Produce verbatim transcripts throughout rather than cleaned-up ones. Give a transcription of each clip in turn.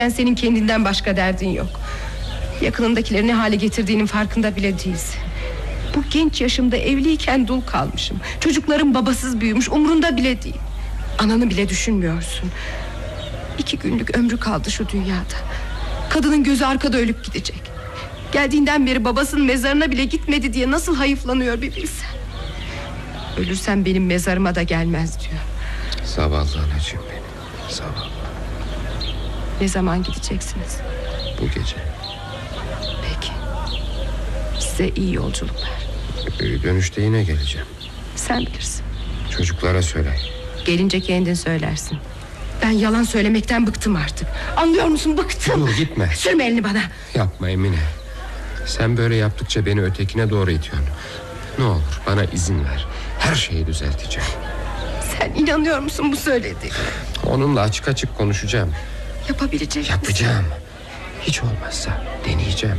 Senin kendinden başka derdin yok. Yakınındakileri ne hale getirdiğinin farkında bile değilsin. Bu genç yaşımda evliyken dul kalmışım. Çocuklarım babasız büyümüş, umrunda bile değil. Ananı bile düşünmüyorsun. İki günlük ömrü kaldı şu dünyada. Kadının gözü arkada ölüp gidecek. Geldiğinden beri babasının mezarına bile gitmedi diye nasıl hayıflanıyor bir bilsen. Ölürsem benim mezarıma da gelmez diyor. Zavallı anacığım benim, zavallı. Ne zaman gideceksiniz? Bu gece. Peki. Size iyi yolculuklar. Ee, dönüşte yine geleceğim. Sen bilirsin. Çocuklara söyle. Gelince kendin söylersin. Ben yalan söylemekten bıktım artık. Anlıyor musun, bıktım. Dur, gitme. Sürme elini bana. Yapma Emine. Sen böyle yaptıkça beni ötekine doğru itiyorsun. Ne olur bana izin ver. Her şeyi düzelteceğim. Sen inanıyor musun bu söylediğine? Onunla açık açık konuşacağım. Yapabilecek misin? Yapacağım. Hiç olmazsa deneyeceğim.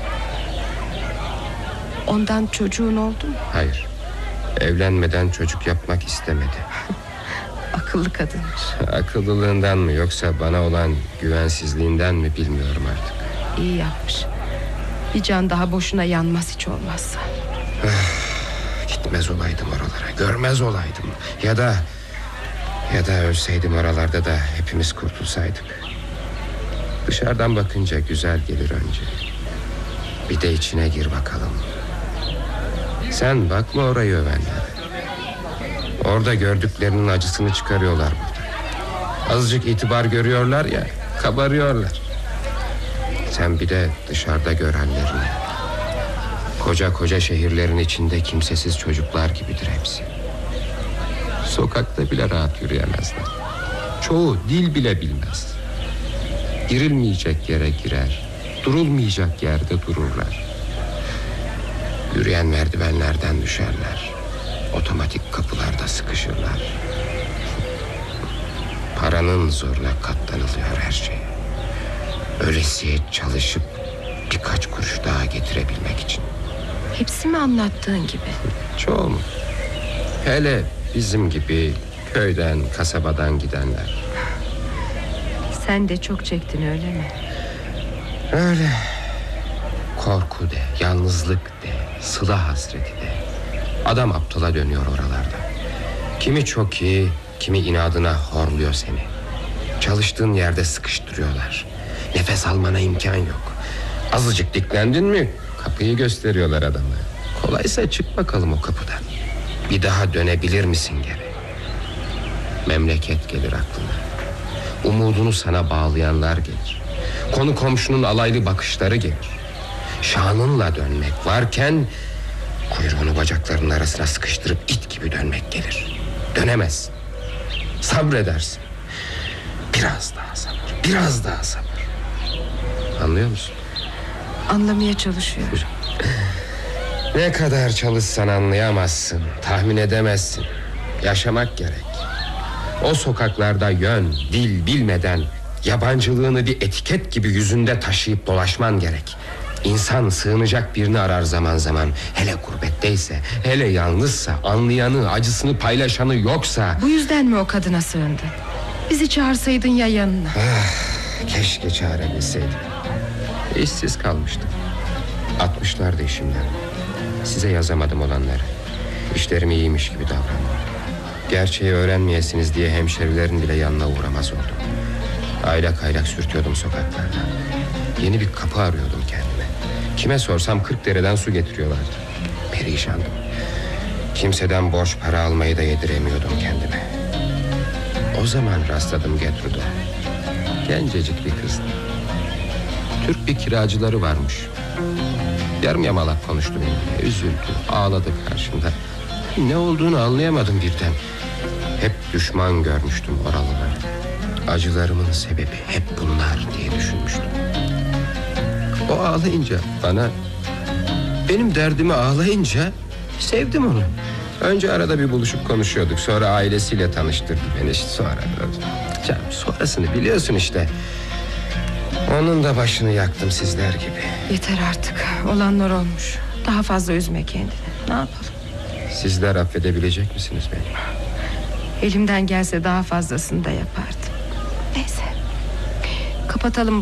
Ondan çocuğun oldu mu? Hayır. Evlenmeden çocuk yapmak istemedi. Akıllı kadınmış. Akıllılığından mı yoksa bana olan güvensizliğinden mi bilmiyorum artık. İyi yapmış. Bir can daha boşuna yanmaz hiç olmazsa. Gitmez olaydım oralara, görmez olaydım. Ya da Ya da ölseydim oralarda da hepimiz kurtulsaydık. Dışarıdan bakınca güzel gelir önce. Bir de içine gir bakalım. Sen bakma orayı övenlere. Orada gördüklerinin acısını çıkarıyorlar burada. Azıcık itibar görüyorlar ya, kabarıyorlar. Sen bir de dışarıda gör hallerini. Koca koca şehirlerin içinde kimsesiz çocuklar gibidir hepsi. Sokakta bile rahat yürüyemezler. Çoğu dil bile bilmez. Girilmeyecek yere girer, durulmayacak yerde dururlar. Yürüyen merdivenlerden düşerler. Otomatik kapılarda sıkışırlar. Paranın zoruna katlanılıyor her şey. Ölesiye çalışıp birkaç kuruş daha getirebilmek için. Hepsi mi anlattığın gibi? Çoğu mu? Hele bizim gibi köyden, kasabadan gidenler. Sen de çok çektin öyle mi? Öyle. Korku de, yalnızlık de, sıla hasreti de. Adam aptala dönüyor oralarda. Kimi çok iyi, kimi inadına horluyor seni. Çalıştığın yerde sıkıştırıyorlar. Nefes almana imkan yok. Azıcık diklendin mi kapıyı gösteriyorlar adamı. Kolaysa çık bakalım o kapıdan. Bir daha dönebilir misin geri? Memleket gelir aklına. Umudunu sana bağlayanlar gelir. Konu komşunun alaylı bakışları gelir. Şanınla dönmek varken kuyruğunu bacaklarının arasına sıkıştırıp it gibi dönmek gelir. Dönemezsin. Sabredersin. Biraz daha sabır, biraz daha sabır. Anlıyor musun? Anlamaya çalışıyorum. Ne kadar çalışsan anlayamazsın, tahmin edemezsin. Yaşamak gerek. O sokaklarda yön, dil bilmeden yabancılığını bir etiket gibi yüzünde taşıyıp dolaşman gerek. İnsan sığınacak birini arar zaman zaman. Hele gurbetteyse, hele yalnızsa, anlayanı, acısını paylaşanı yoksa. Bu yüzden mi o kadına sığındın? Bizi çağırsaydın ya yanına. Ah, keşke çağırabilseydim. İşsiz kalmıştım. Atmışlardı işimden. Size yazamadım olanları. İşlerim iyiymiş gibi davrandım. Gerçeği öğrenmeyesiniz diye hemşerilerin bile yanına uğramaz oldum. Aylak aylak sürtüyordum sokaklarda. Yeni bir kapı arıyordum kendime. Kime sorsam kırk dereden su getiriyorlardı. Perişandım. Kimseden borç para almayı da yediremiyordum kendime. O zaman rastladım Gertrude'a. Gencecik bir kızdı. Türk bir kiracıları varmış. Yarım yamalak konuştu benimle. Üzüldü, ağladı karşımda. Ne olduğunu anlayamadım birden. Hep düşman görmüştüm oralıları. Acılarımın sebebi hep bunlar diye düşünmüştüm. O ağlayınca bana, benim derdimi ağlayınca sevdim onu. Önce arada bir buluşup konuşuyorduk. Sonra ailesiyle tanıştırdı beni. Sonra canım, sonrasını biliyorsun işte. Onun da başını yaktım sizler gibi. Yeter artık, olanlar olmuş. Daha fazla üzme kendini. Ne yapalım? Sizler affedebilecek misiniz beni? Elimden gelse daha fazlasını da yapardım. Neyse, kapatalım